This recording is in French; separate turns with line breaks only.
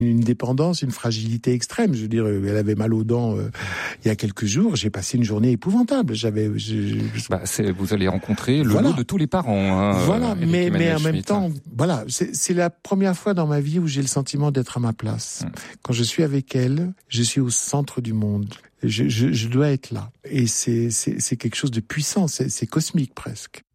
une dépendance, une fragilité extrême. Je veux dire, elle avait mal aux dents il y a quelques jours. J'ai passé une journée épouvantable.
Vous allez rencontrer le lot de tous les parents.
Voilà, mais en
Schmitt.
même temps, voilà, c'est la première fois dans ma vie où j'ai le sentiment d'être à ma place. Quand je suis avec elle, je suis au centre du monde. Je dois être là. Et c'est quelque chose de puissant, c'est cosmique presque.